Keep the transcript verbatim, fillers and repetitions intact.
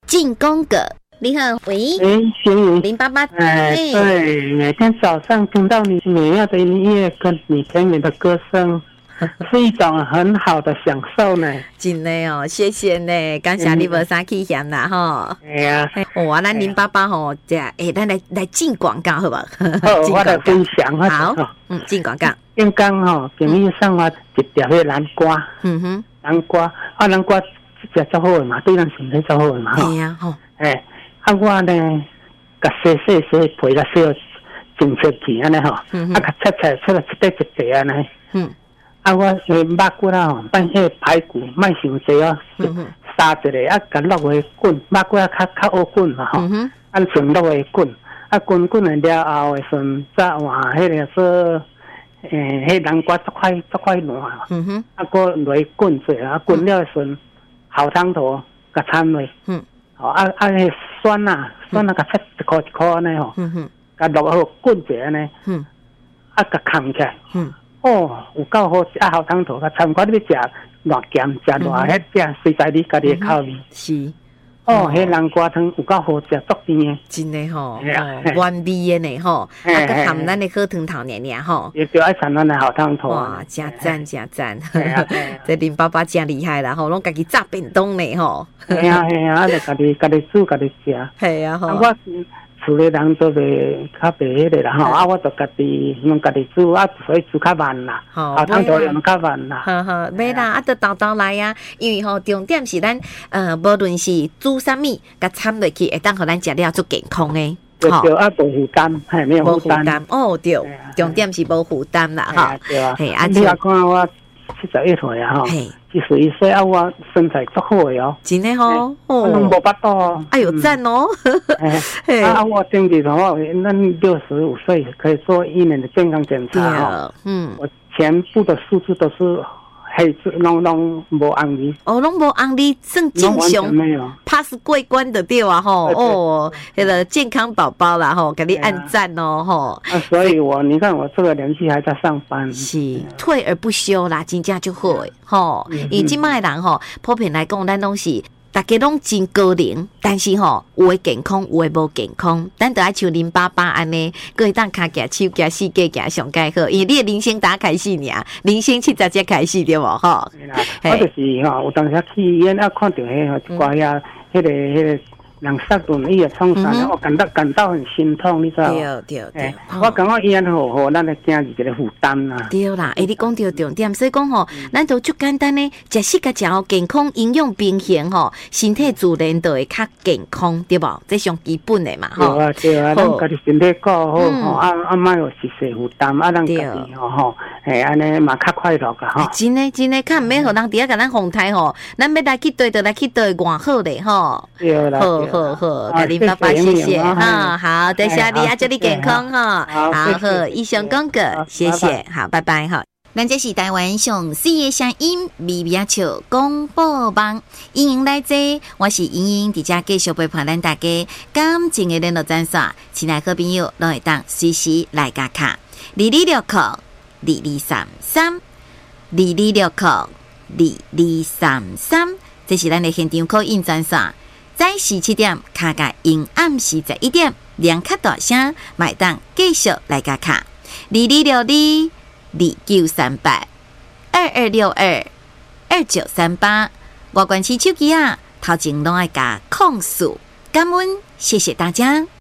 进攻个。你好，喂， 喂，行云， 零八八， 哎，对，每天早上听到你美妙的音乐跟你甜美的歌声，是一种很好的享受呢。 真的哦，谢谢呢，感谢你无啥去嫌啦吼。 哎呀， 哇，咱零八八吼，这哎，咱来来进广告好不好？ 好，我来分享。 好，嗯，进广告。 刚刚吼，朋友送我一条迄南瓜， 嗯哼， 南瓜啊，南瓜食足好诶嘛，对咱身体足好诶嘛。 对呀，吼， 哎。啊，我呢，甲洗洗洗皮甲洗整切去安尼吼，啊，甲切切切了一块一块安尼。嗯。啊，我诶肉骨啊吼，办迄排骨，莫伤济哦，杀一个啊，甲落去滚，肉骨啊较较好滚嘛吼。嗯啊，先落去滚，啊滚滚了了后诶时阵，再换迄个说，诶，迄南瓜足快足快烂。嗯哼。啊，搁落去滚者，啊滚了诶时阵，熬汤头甲掺落。嗯。哦，啊啊，迄酸呐，酸呐，甲切一块一块安尼吼，甲落好滚者安尼，啊，甲扛起来，哦，有够好食，啊，好汤头，甲参考你要食偌咸，食偌迄只，随在你家己的口味。是，哦，迄南瓜汤有够好食，足甜的。真的吼，原味的呢吼，啊，甲含咱的好汤头黏黏吼，也就爱参咱的好汤头。哇，真赞真赞，这林爸爸真厉害啦吼，拢家己炸便当呢吼。系啊系啊，啊，就家己家己煮家己食。系啊吼。啊，我厝里人做袂较白迄个啦吼，啊，我就家己用家己煮，啊，所以煮较慢啦。好汤头用较慢啦。呵呵，袂啦，啊，都豆豆来啊，因为吼重点是咱呃，无论是煮啥物，甲掺落去会当互咱食了足健康诶。对对，啊，无负担，系没有负担。哦，对，重点是无负担啦，哈。对啊。嘿，啊，你啊看我七十一岁啊，吼。七十一岁啊，我身材足好诶哦，真诶吼，我拢无巴肚。哎呦，赞哦！啊，我经济的话，咱六十五岁可以做一年的健康检查哈。嗯，我全部的数字都是黑字，拢拢无红字。哦，拢无红字，算正常。没有 ，pass 过关的对啊吼。哦，那个健康宝宝啦吼，给你按赞哦吼。啊，所以我你看我这个年纪还在上班，是退而不休啦，真正就好诶吼。因为即卖人吼，普遍来讲，咱拢是大家拢真高龄，但是吼，有诶健康，有诶无健康，咱得爱像零八八安尼，各会当骹举手举四脚举上介好，因为你诶人生打开始尔，人生七十才开始对无吼？我就是吼，有当时去医院啊，看到迄吼一寡遐迄个迄个。人杀轮椅啊，创伤我感到感到很心痛，你知道吗？对对对，我感觉医院好好，咱的惊是一个负担啦。对啦，哎，你讲到重点，所以讲吼，咱都足简单呢，食食个食好健康，营养平衡吼，身体自然就会较健康，对无？这上基本的嘛，吼。对啊对啊，咱家己身体顾好吼，啊啊，莫有一世负担，啊，咱家己吼吼，哎，安尼嘛较快乐个吼。真诶真诶，较毋免互人伫遐甲咱风台吼，咱要来去对就来去对，偌好咧吼。对啦。好好，大林爸爸，谢谢哈，好，多谢你啊，祝你健康哈，好好，以上讲过，谢谢，好，拜拜哈。咱这是台湾上四个声音，微微笑广播网，欢迎来坐，我是莹莹，伫遮继续陪伴咱大家感情的联络专线，亲爱好朋友，拢会当随时来加卡，二二六扣二二三三，二二六扣二二三三，这是咱的现场call in专线。早时七点，卡甲因暗时十一点，两卡大声，买单继续来加卡，二二六二二九三八，二二六二二九三八，我关起手机啊，头前拢爱加控诉，感恩，谢谢大家。